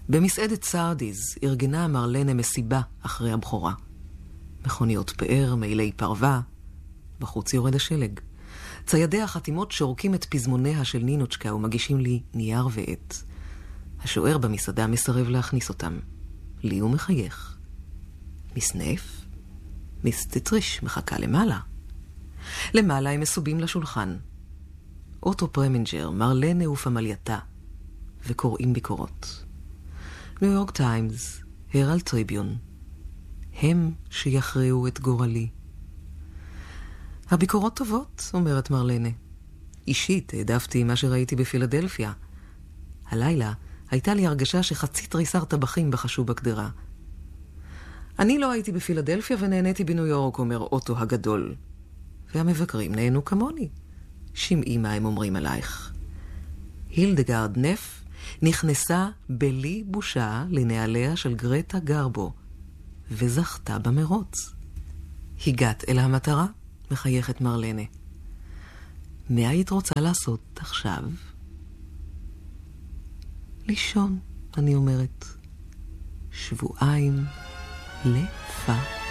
במסעדת סארדיז ארגנה מרלנה מסיבה אחרי הבכורה. מכוניות פאר, מעילי פרווה, בחוץ יורד השלג. ציידי החתימות שורקים את פזמוניה של נינוצ'קה ומגישים לי נייר ועט. השוער במסעדה מסרב להכניס אותם. לי הוא מחייך. מסנף? מסטטריש מחכה למעלה. למעלה הם מסובים לשולחן. אוטו פרמינג'ר, מרלנה ופמלייתה, וקוראים ביקורות. ניו יורק טיימס, הרלד טריביון, הם שיכריעו את גורלי. הביקורות טובות, אומרת מרלנה. אישית העדפתי מה שראיתי בפילדלפיה. הלילה הייתה לי הרגשה שחצי תריסר טבחים בחשו בקדרה. אני לא הייתי בפילדלפיה ונהניתי בניו יורק, אומר אוטו הגדול. והמבקרים נהנו כמוני. שמעי מה הם אומרים עלייך. הילדגרד נף נכנסה בלי בושה לנעליה של גרטה גרבו, וזכתה במרוץ. הגעת אל המטרה? מחייכת מרלנה. מה היית רוצה לעשות עכשיו? לישון, אני אומרת. שבועיים לפחות.